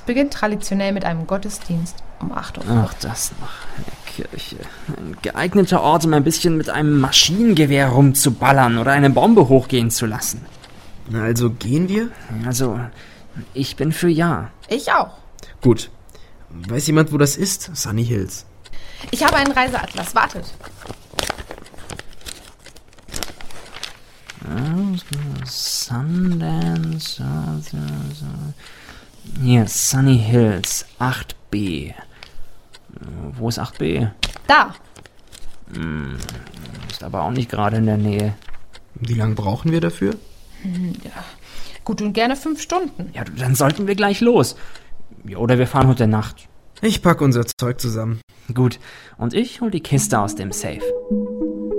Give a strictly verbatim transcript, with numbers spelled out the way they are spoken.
beginnt traditionell mit einem Gottesdienst um acht Uhr. Ach, das noch. Eine Kirche. Ein geeigneter Ort, um ein bisschen mit einem Maschinengewehr rumzuballern oder eine Bombe hochgehen zu lassen. Na, also gehen wir? Also, ich bin für ja. Ich auch. Gut. Weiß jemand, wo das ist? Sunny Hills. Ich habe einen Reiseatlas. Wartet. Sundance. Hier, Sunny Hills, acht B. Wo ist acht B? Da. Hm, ist aber auch nicht gerade in der Nähe. Wie lange brauchen wir dafür? Hm, ja. Gut und gerne fünf Stunden. Ja, dann sollten wir gleich los. Ja, oder wir fahren heute Nacht. Ich pack unser Zeug zusammen. Gut, und ich hol die Kiste aus dem Safe.